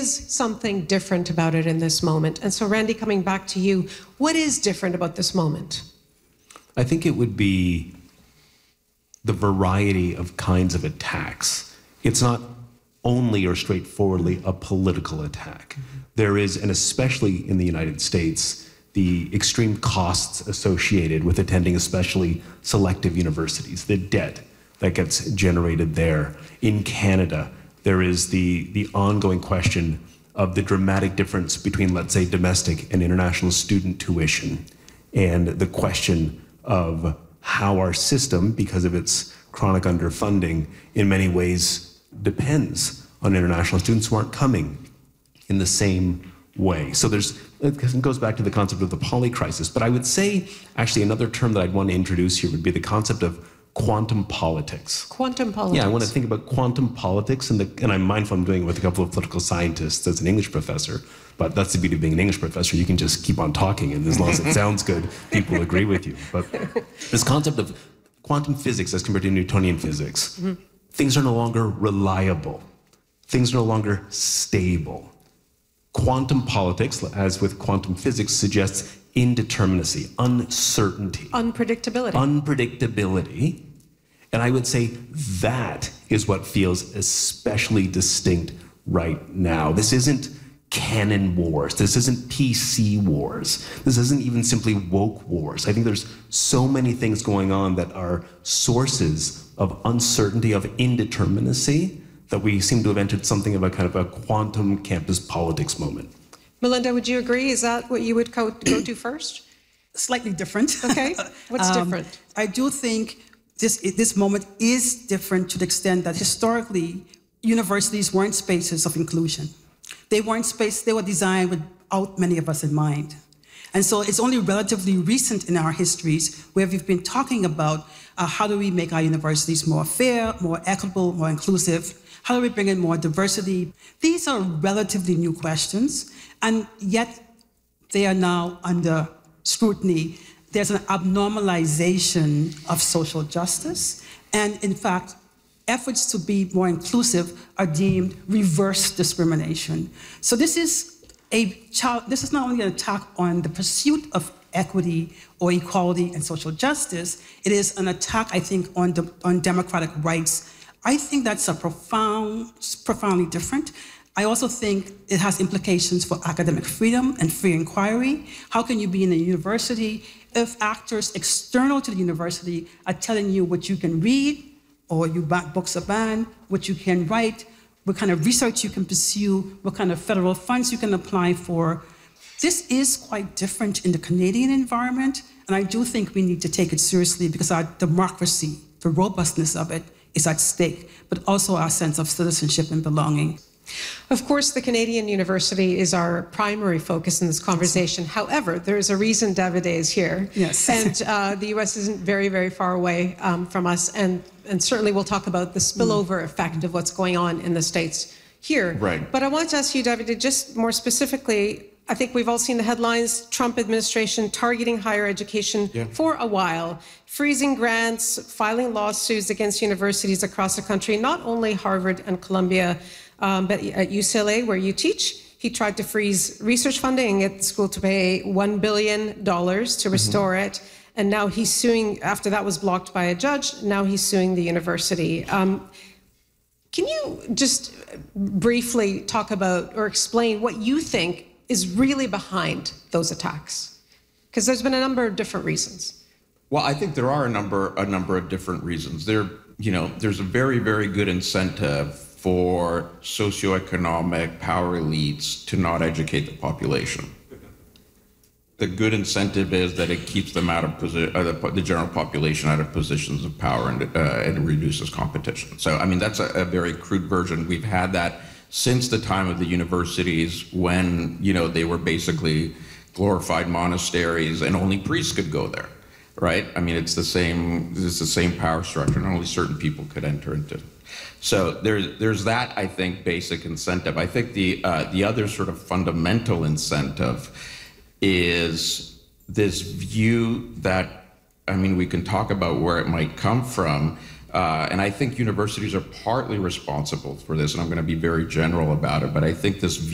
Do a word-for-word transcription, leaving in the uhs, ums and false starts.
is something different about it in this moment. And so, Randy, coming back to you, what is different about this moment? I think it would be the variety of kinds of attacks. It's not only or straightforwardly a political attack. Mm-hmm. There is, and especially in the United States, the extreme costs associated with attending especially selective universities, the debt that gets generated there. In Canada, there is the, the ongoing question of the dramatic difference between, let's say, domestic and international student tuition, and the question of how our system, because of its chronic underfunding, in many ways depends on international students who aren't coming in the same way. So there's, it goes back to the concept of the poly crisis. But I would say, actually, another term that I'd want to introduce here would be the concept of quantum politics. Quantum politics. Yeah, I want to think about quantum politics, and, the, and I'm mindful I'm doing it with a couple of political scientists as an English professor, but that's the beauty of being an English professor. You can just keep on talking, and as long as it sounds good, people agree with you. But this concept of quantum physics as compared to Newtonian physics, mm-hmm. things are no longer reliable. Things are no longer stable. Quantum politics, as with quantum physics, suggests indeterminacy, uncertainty. Unpredictability. Unpredictability. And I would say that is what feels especially distinct right now. This isn't canon wars. This isn't P C wars. This isn't even simply woke wars. I think there's so many things going on that are sources of uncertainty, of indeterminacy, that we seem to have entered something of a kind of a quantum campus politics moment. Melinda, would you agree? Is that what you would go, go to first? Slightly different. Okay, what's um, different? I do think this, this moment is different to the extent that historically, universities weren't spaces of inclusion. They weren't spaces, they were designed without many of us in mind. And so it's only relatively recent in our histories where we've been talking about uh, how do we make our universities more fair, more equitable, more inclusive. How do we bring in more diversity? These are relatively new questions, and yet they are now under scrutiny. There's an abnormalization of social justice, and in fact, efforts to be more inclusive are deemed reverse discrimination. So this is a child, this is not only an attack on the pursuit of equity or equality and social justice, it is an attack, I think, on, de on democratic rights. I think that's a profound, profoundly different. I also think it has implications for academic freedom and free inquiry. How can you be in a university if actors external to the university are telling you what you can read, or you books are banned, what you can write, what kind of research you can pursue, what kind of federal funds you can apply for? This is quite different in the Canadian environment, and I do think we need to take it seriously because our democracy, the robustness of it, is at stake, but also our sense of citizenship and belonging. Of course, the Canadian University is our primary focus in this conversation. However, there is a reason Davide is here. Yes. And uh, the U S isn't very, very far away um, from us. And, and certainly we'll talk about the spillover mm. effect of what's going on in the States here. Right. But I want to ask you, Davide, just more specifically, I think we've all seen the headlines, Trump administration targeting higher education yeah. for a while, freezing grants, filing lawsuits against universities across the country, not only Harvard and Columbia, um, but at U C L A, where you teach. He tried to freeze research funding at the school to pay one billion dollars to restore mm-hmm. it. And now he's suing, after that was blocked by a judge, now he's suing the university. Um, can you just briefly talk about or explain what you think is really behind those attacks? Because there's been a number of different reasons. Well, I think there are a number a number of different reasons. There, you know, there's a very, very good incentive for socioeconomic power elites to not educate the population. The good incentive is that it keeps them out of posi- uh, the, the general population out of positions of power, and uh, and reduces competition. So, I mean, that's a, a very crude version. We've had that since the time of the universities, when, you know, they were basically glorified monasteries and only priests could go there, right? I mean, it's the same, it's the same power structure, and only certain people could enter into it. So there's, there's that, I think, basic incentive. I think the, uh, the other sort of fundamental incentive is this view that, I mean, we can talk about where it might come from, Uh, and I think universities are partly responsible for this, and I'm going to be very general about it, but I think this